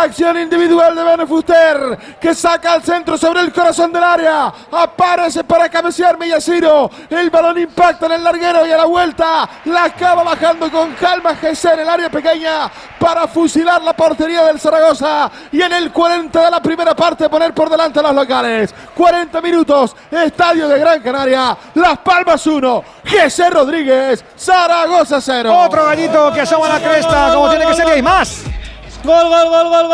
Acción individual de Bene Fuster, que saca al centro sobre el corazón del área. Aparece para cabecear Millaciro. El balón impacta en el larguero y a la vuelta la acaba bajando con calma Gesser en el área pequeña para fusilar la portería del Zaragoza. Y en el 40 de la primera parte poner por delante a los locales. 40 minutos, Estadio de Gran Canaria. Las Palmas 1, Gesser Rodríguez, Zaragoza 0. Otro gallito que asoma la cresta, como tiene que ser, y hay más. Gol, gol, gol, gol, gol.